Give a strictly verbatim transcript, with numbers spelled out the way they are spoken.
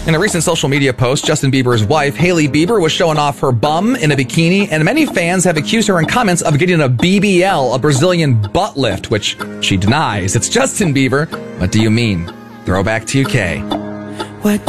In a recent social media post, Justin Bieber's wife, Hailey Bieber, was showing off her bum in a bikini, and many fans have accused her in comments of getting a B B L, a Brazilian butt lift, which she denies. It's Justin Bieber. What do you mean? Throwback two K.